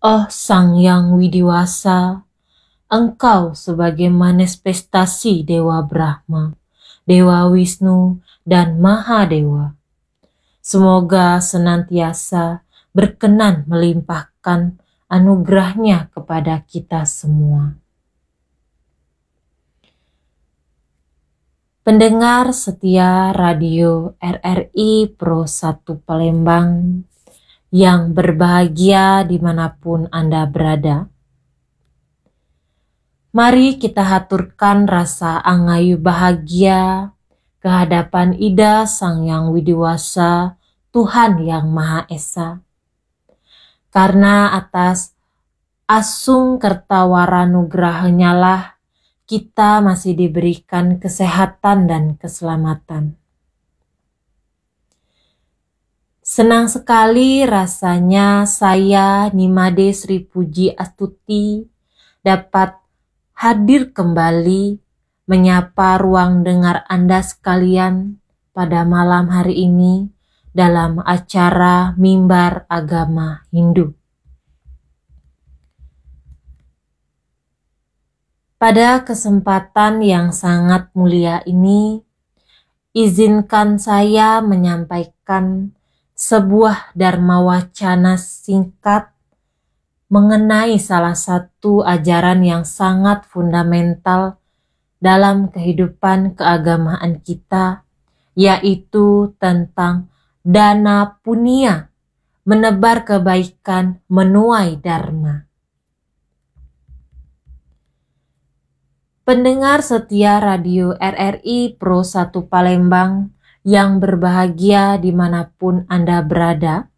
Oh Sang Yang Widiwasa, Engkau sebagai manifestasi Dewa Brahma, Dewa Wisnu, dan Mahadewa. Semoga senantiasa berkenan melimpahkan anugerahnya kepada kita semua. Pendengar setia Radio RRI Pro 1 Palembang yang berbahagia dimanapun Anda berada. Mari kita haturkan rasa angayu bahagia kehadapan Ida Sang Yang Widiwasa, Tuhan Yang Maha Esa. Karena atas asung kertawaranugrahnya lah kita masih diberikan kesehatan dan keselamatan. Senang sekali rasanya saya, Nimade Sri Puji Astuti, dapat hadir kembali menyapa ruang dengar Anda sekalian pada malam hari ini dalam acara Mimbar Agama Hindu. Pada kesempatan yang sangat mulia ini, izinkan saya menyampaikan sebuah dharma wacana singkat mengenai salah satu ajaran yang sangat fundamental dalam kehidupan keagamaan kita, yaitu tentang dana punya, menebar kebaikan, menuai dharma. Pendengar setia Radio RRI Pro 1 Palembang yang berbahagia dimanapun Anda berada,